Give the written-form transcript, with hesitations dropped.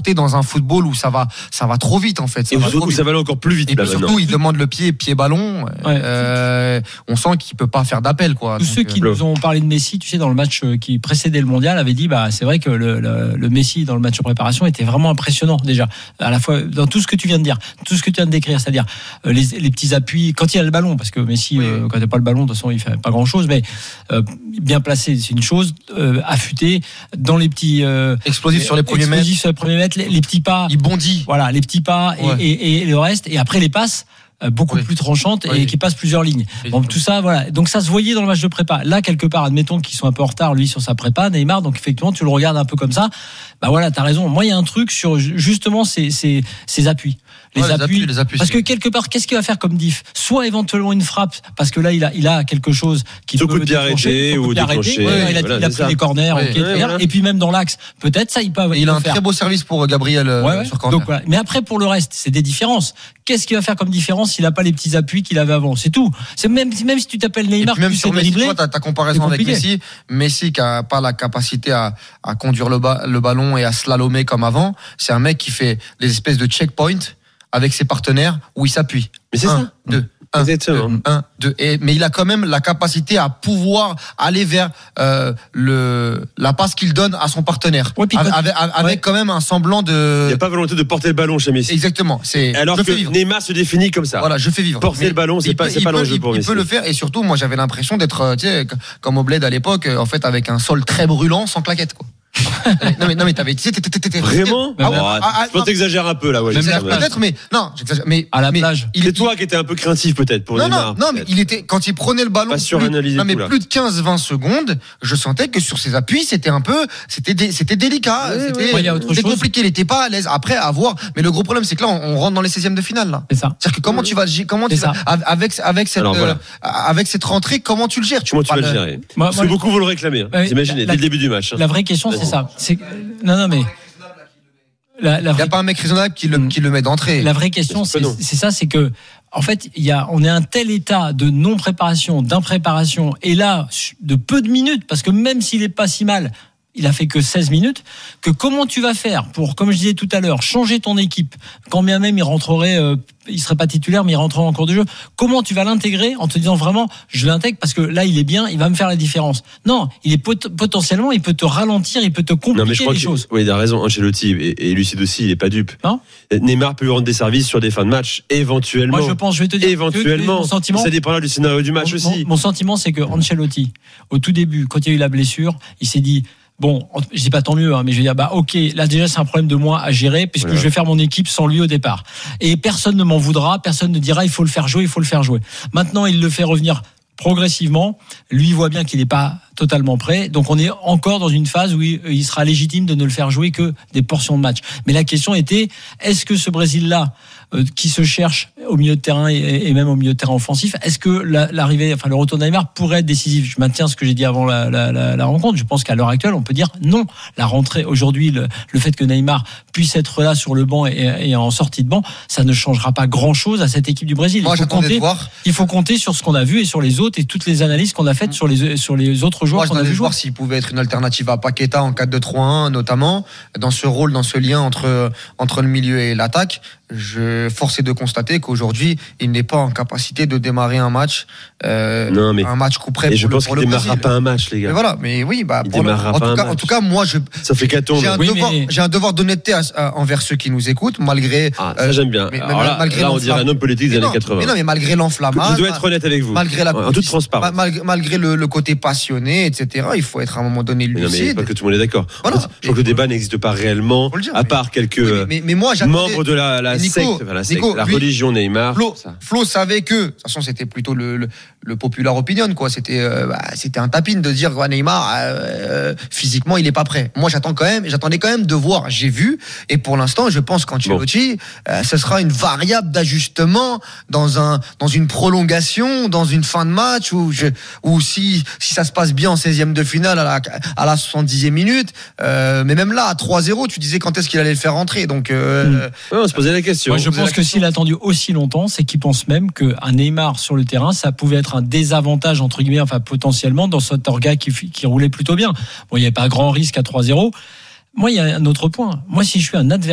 transporté dans un football où ça va trop vite en fait. Ça va aller encore plus vite. Et surtout, il demande le pied ballon. On sent qu'il peut pas faire d'appel, quoi. Tous ceux qui nous ont parlé de Messi, tu sais, dans le match qui précédait le mondial, avaient dit, c'est vrai que le Messi dans le match de préparation était vraiment impressionnant déjà. À la fois dans tout ce que tu viens de dire, tout ce que tu viens de décrire, c'est-à-dire les petits appuis quand il a le ballon, parce que Messi, quand il n'a pas le ballon, de toute façon, il fait pas grand-chose, mais bien placé, c'est une chose. Affûté dans les petits explosifs sur les premiers mètres, les petits pas. Il bondit. Voilà, les petits pas et le reste. Et après les passes. Beaucoup plus tranchantes et qui passent plusieurs lignes. Bon, tout ça, voilà. Donc ça se voyait dans le match de prépa. Là, quelque part, admettons qu'ils sont un peu en retard, lui, sur sa prépa, Neymar. Donc effectivement, tu le regardes un peu comme ça. Voilà, t'as raison. Moi, il y a un truc sur justement ces appuis. Les appuis. Parce que quelque part, qu'est-ce qu'il va faire comme diff? Soit éventuellement une frappe, parce que là, il a quelque chose qui peut déclencher ou déclencher. Il a pris les corners. Et puis même dans l'axe, peut-être ça, il peut. Il a un très beau service pour Gabriel sur corner. Donc, voilà. Mais après, pour le reste, c'est des différences. Qu'est-ce qu'il va faire comme différence s'il n'a pas les petits appuis qu'il avait avant? C'est tout. C'est même si tu t'appelles Neymar, même sur Messi, tu vois, ta comparaison avec Messi qui a pas la capacité à conduire le ballon et à slalomer comme avant. C'est un mec qui fait des espèces de checkpoints avec ses partenaires où il s'appuie. Mais c'est ça. 2. Mais il a quand même la capacité à pouvoir aller vers la passe qu'il donne à son partenaire. Avec quand même un semblant de. Il n'y a pas volonté de porter le ballon chez Messi. Exactement. Alors que Neymar se définit comme ça. Voilà, je fais vivre. Porter le ballon, c'est pas l'enjeu pour Messi. Il peut le faire et surtout, moi j'avais l'impression d'être, comme au Bled à l'époque, en fait, avec un sol très brûlant, sans claquette, quoi. non mais t'avais vraiment je pense que t'exagères un peu là, peut-être, mais non, j'exagère, mais à la plage c'est toi qui étais un peu craintif peut-être pour Neymar. Non, mais il était, quand il prenait le ballon plus de 15-20 secondes, je sentais que sur ses appuis c'était délicat, c'était compliqué, il était pas à l'aise. Après à voir, mais le gros problème c'est que là on rentre dans les 16e de finale là. C'est ça. C'est-à-dire que comment tu vas avec cette rentrée, comment tu le gères? Comment tu vas le gérer? Parce que beaucoup vont le réclamer. Imaginez dès le début du match. La vraie question c'est ça. Non mais il n'y a pas un mec raisonnable qui le met d'entrée. La vraie question c'est ça, c'est que en fait on est à un tel état de non préparation, d'impréparation et là de peu de minutes, parce que même s'il est pas si mal, il a fait que 16 minutes, que comment tu vas faire pour, comme je disais tout à l'heure, changer ton équipe, quand bien même il rentrerait, il serait pas titulaire, mais il rentrerait en cours de jeu. Comment tu vas l'intégrer en te disant vraiment, je l'intègre parce que là il est bien, il va me faire la différence. Non, il est potentiellement, il peut te ralentir, il peut te compliquer les choses. Oui, il a raison, Ancelotti et Lucide aussi, il est pas dupe. Non, Neymar peut lui rendre des services sur des fins de match, éventuellement. Moi je pense, je vais te dire, éventuellement. Mon sentiment, ça dépendra du scénario du match aussi. Mon sentiment, c'est que Ancelotti, au tout début, quand il y a eu la blessure, il s'est dit. Bon, je dis pas tant mieux, mais je vais dire, ok, là déjà c'est un problème de moi à gérer, puisque je vais faire mon équipe sans lui au départ. Et personne ne m'en voudra, personne ne dira, il faut le faire jouer. Maintenant, il le fait revenir progressivement. Lui, il voit bien qu'il n'est pas totalement prêt. Donc, on est encore dans une phase où il sera légitime de ne le faire jouer que des portions de match. Mais la question était, est-ce que ce Brésil-là, qui se cherche au milieu de terrain et même au milieu de terrain offensif, est-ce que le retour de Neymar pourrait être décisif? Je maintiens ce que j'ai dit avant la rencontre. Je pense qu'à l'heure actuelle, on peut dire non. La rentrée aujourd'hui, le fait que Neymar puisse être là sur le banc et en sortie de banc, ça ne changera pas grand-chose à cette équipe du Brésil. Il faut compter sur ce qu'on a vu et sur les autres et toutes les analyses qu'on a faites sur les autres joueurs qu'on a vu jouer. Voir s'il pouvait être une alternative à Paqueta en 4-2-3-1 notamment, dans ce rôle, dans ce lien entre le milieu et l'attaque. Force est de constater qu'aujourd'hui, il n'est pas en capacité de démarrer un match, un match coup près. Et je pense qu'il ne démarrera pas un match, les gars. Mais voilà, mais oui, en tout cas, moi, ça fait 4 ans. J'ai un devoir d'honnêteté envers ceux qui nous écoutent, malgré. Ça j'aime bien. Là, on dirait un homme politique des années 80. Mais non, mais malgré l'enflammade. Je dois être honnête avec vous. En toute transparence. Malgré le côté passionné, etc. Il faut être à un moment donné lucide. Non, mais pas que tout le monde est d'accord. Je crois que le débat n'existe pas réellement, à part quelques membres de la secte, la religion Neymar. Flo savait que, de toute façon, c'était plutôt le populaire opinion, quoi. C'était un tapin de dire Neymar physiquement il est pas prêt. Moi j'attendais quand même de voir. J'ai vu, et pour l'instant je pense qu'Ancelotti ce sera une variable d'ajustement dans une prolongation, dans une fin de match où si ça se passe bien en 16e de finale à la 70e minute, mais même là à 3-0 tu disais quand est-ce qu'il allait le faire rentrer, donc on se posait la question. Moi, je pense que s'il a attendu aussi longtemps, c'est qu'il pense même qu'un Neymar sur le terrain, ça pouvait être un désavantage, entre guillemets, enfin potentiellement, dans cet orga qui roulait plutôt bien. Bon, il n'y avait pas grand risque à 3-0. Moi, il y a un autre point. Moi, si je suis un adversaire,